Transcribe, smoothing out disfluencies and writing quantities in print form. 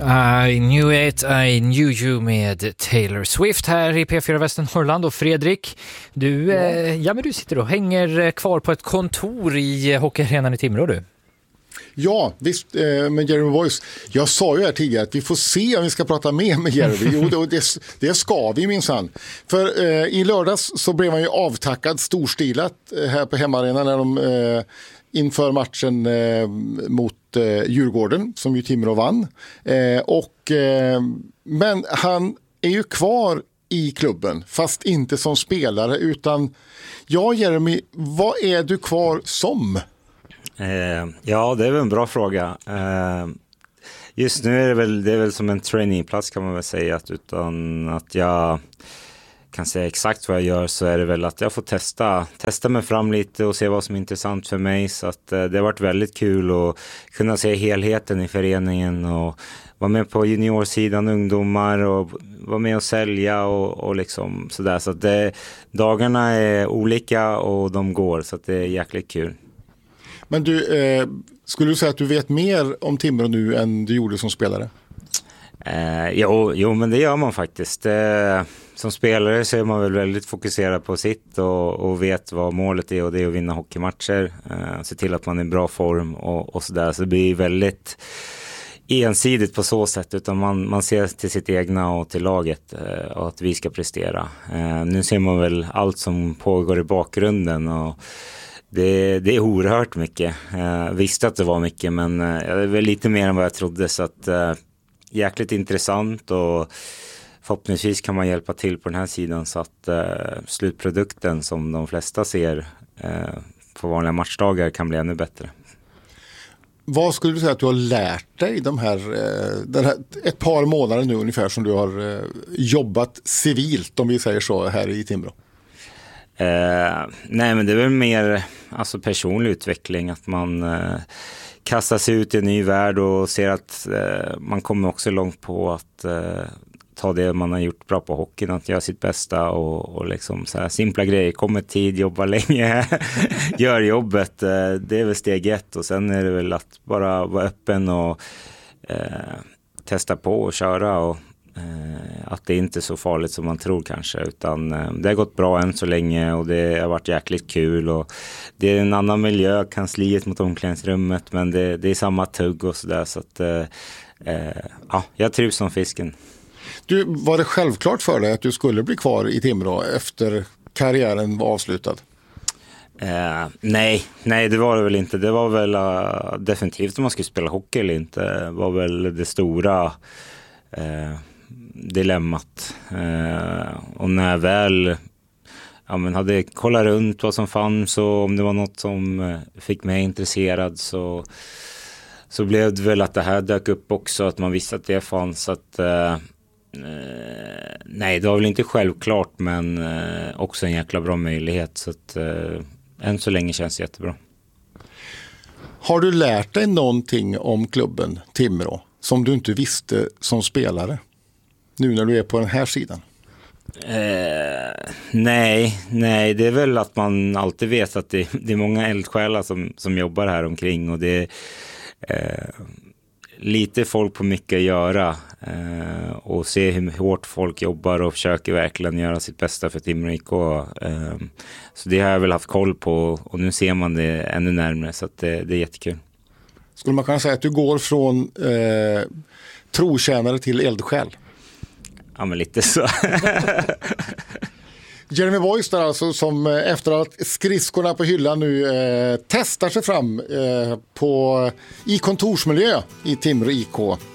I knew it, I knew you med Taylor Swift här i P4 Västernorrland. Och Fredrik, du, men du sitter och hänger kvar på ett kontor i hockeyarenan i Timrå, du. Ja, visst, med Jeremy Boyce. Jag sa ju här tidigare att vi får se om vi ska prata mer med Jeremy. Jo, det ska vi minsann. För i lördags så blev han ju avtackad storstilat här på hemmaarenan när de inför matchen mot Djurgården som ju Timrå vann. Men han är ju kvar i klubben, fast inte som spelare utan, ja Jeremy, vad är du kvar som? Ja, det är väl en bra fråga. Just nu är det är väl som en trainingplats kan man väl säga, att utan att jag kan säga exakt vad jag gör så är det väl att jag får testa mig fram lite och se vad som är intressant för mig. Så att det har varit väldigt kul att kunna se helheten i föreningen och vara med på juniorsidan, ungdomar, och vara med och sälja och liksom sådär. Så att dagarna är olika och de går, så att det är jäkligt kul. Men du, skulle du säga att du vet mer om Timrå nu än du gjorde som spelare? Jo, men det gör man faktiskt. Som spelare så är man väl väldigt fokuserad på sitt och vet vad målet är, och det är att vinna hockeymatcher. Se till att man är i bra form och sådär. Så det blir väldigt ensidigt på så sätt, utan man ser till sitt egna och till laget och att vi ska prestera. Nu ser man väl allt som pågår i bakgrunden, och det är oerhört mycket. Visste att det var mycket, men det är väl lite mer än vad jag trodde, så att jäkligt intressant, och förhoppningsvis kan man hjälpa till på den här sidan så att slutprodukten som de flesta ser på vanliga matchdagar kan bli ännu bättre. Vad skulle du säga att du har lärt dig den här ett par månader nu ungefär som du har jobbat civilt, om vi säger så, här i Timrå? Nej, men det är väl mer alltså personlig utveckling, att man kastar sig ut i en ny värld och ser att man kommer också långt på att ta det man har gjort bra på hockeyn, att göra sitt bästa och liksom så här simpla grejer, kommer tid, jobba länge, gör jobbet, det är väl steg 1, och sen är det väl att bara vara öppen och testa på och köra, och att det inte är så farligt som man tror kanske, utan det har gått bra än så länge och det har varit jäkligt kul, och det är en annan miljö, kansliet mot omklädningsrummet, men det är samma tugg och sådär, så att jag trivs som fisken. Du, var det självklart för dig att du skulle bli kvar i Timrå efter karriären var avslutad? Nej, det var det väl inte. Det var väl definitivt om man skulle spela hockey eller inte, var väl det stora dilemmat. Och när jag väl hade kollat runt vad som fanns, och om det var något som fick mig intresserad, så blev det väl att det här dök upp också, att man visste att det fanns. Att nej, det var väl inte självklart, men också en jäkla bra möjlighet, så att än så länge känns det jättebra. Har du lärt dig någonting om klubben Timrå som du inte visste som spelare nu när du är på den här sidan? Nej, det är väl att man alltid vet att det är många eldsjälar som jobbar här omkring, och det är lite folk på mycket att göra, och se hur hårt folk jobbar och försöker verkligen göra sitt bästa för Timrå IK. Så det har jag väl haft koll på, och nu ser man det ännu närmare, så att det är jättekul. Skulle man kunna säga att du går från trotjänare till eldsjäl? Ja, men lite så. Jeremy Boyce där alltså, som efter att skridskorna på hyllan nu testar sig fram i kontorsmiljö i Timrå IK.